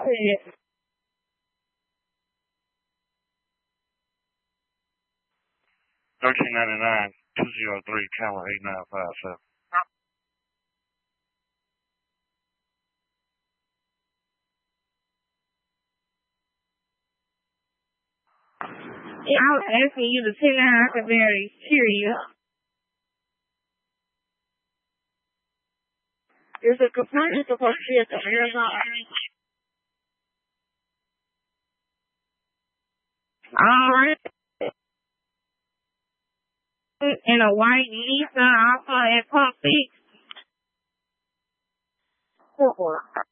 ahead. 1399, 203, Camel 8957. I was asking you to tell me how I could very serious. Is the complaint supposed to be at the Arizona? Alright. In a white Nissan Alpha at Pump 6.